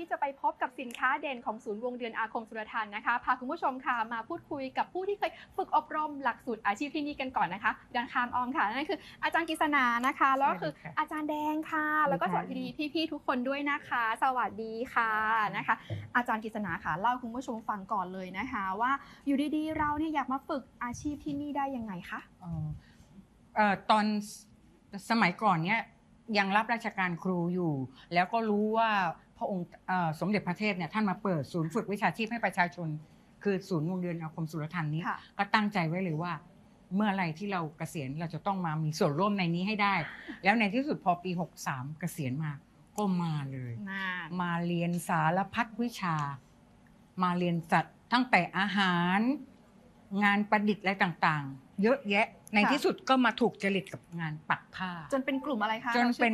ที่จะไปพบกับสินค้าเด่นของศูนย์วงเดือนอาคมสุรทัณฑ์นะคะพาคุณผู้ชมค่ะมาพูดคุยกับผู้ที่เคยฝึกอบรมหลักสูตรอาชีพที่นี่กันก่อนนะคะดังคามออมค่ะนั่นคืออาจารย์กฤษณานะคะแล้วก็คืออาจารย์แดงค่ะแล้วก็สวัสดีพี่ๆทุกคนด้วยนะคะสวัสดีค่ะนะคะอาจารย์กฤษณาค่ะเล่าคุณผู้ชมฟังก่อนเลยนะคะว่าอยู่ดีๆเราเนี่ยอยากมาฝึกอาชีพที่นี่ได้ยังไงคะตอนสมัยก่อนเนี่ยยังรับราชการครูอยู่แล้วก็รู้ว่าพระองค์สมเด็จพระเทพเนี่ยท่านมาเปิดศูนย์ฝึกวิชาชีพให้ประชาชนคือศูนย์วงเดือนอาคมสุรทัณฑ์นี้ก็ตั้งใจไว้เลยว่าเมื่อไรที่เราเกษียณเราจะต้องมามีส่วนร่วมในนี้ให้ได้แล้วในที่สุดพอปี63เกษียณมาก็มาเลยมาเรียนสารพัดวิชามาเรียนสัตว์ตั้งแต่อาหารงานประดิษฐ์อะไรต่างๆเยอะแยะในที่สุดก็มาถูกจริตกับงานปักผ้าจนเป็นกลุ่มอะไรคะจนเป็น